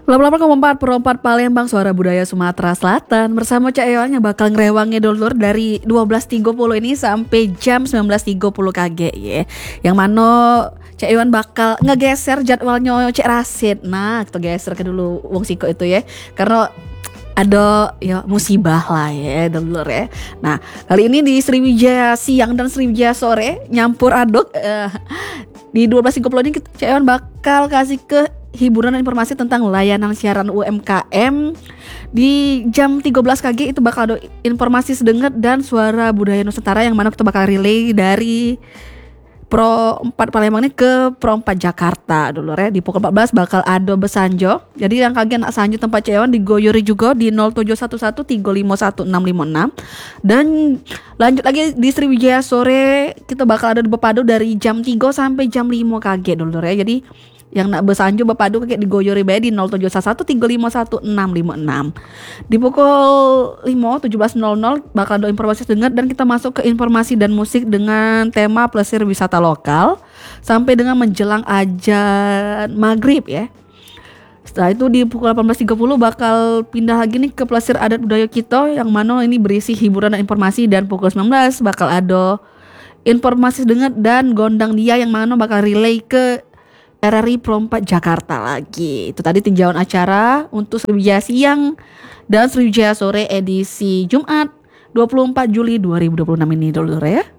88,4 Palembang, suara budaya Sumatera Selatan. Bersama Cak Ewan yang bakal ngerewangnya dulur dari 12.30 ini sampai jam 19.30 KG ya. Yang mana Cak Ewan bakal ngegeser jadwalnya Cek Rasid. Nah, kita geser ke dulu Wong Siko itu ya. Karena ada ya musibah lah ya dulur ya. Nah, kali ini di Sriwijaya siang dan Sriwijaya sore nyampur aduk di 12.30 ini Cak Ewan bakal kasih ke hiburan dan informasi tentang layanan siaran UMKM. Di jam 13 KG itu bakal ada informasi sedengat dan suara budaya Nusantara yang mana kita bakal relay dari Pro 4 Palembang ini ke Pro 4 Jakarta dulu ya. Di pukul 14 bakal ada besanjo. Jadi yang kalian nak sanjo tempat Cewan digoyori juga di 0711351656. Dan lanjut lagi di Sriwijaya sore kita bakal ada bepadu dari jam 3 sampai jam 5 KG dulu ya. Jadi yang nak besanjo bepadu kayak digoyori bae di 0711351656. Di pukul 17.00 bakal ada informasi dengar dan kita masuk ke informasi dan musik dengan tema plesir wisata lokal sampai dengan menjelang azan maghrib ya. Setelah itu di pukul 18.30 bakal pindah lagi nih ke plesir adat budaya kita yang mana ini berisi hiburan dan informasi, dan pukul 19 bakal ada informasi dengar dan gondang dia yang mana bakal relay ke RRI Pro 4 Jakarta lagi. Itu tadi tinjauan acara untuk Sriwijaya siang dan Sriwijaya sore edisi Jumat 24 Juli 2026 ini dulu ya.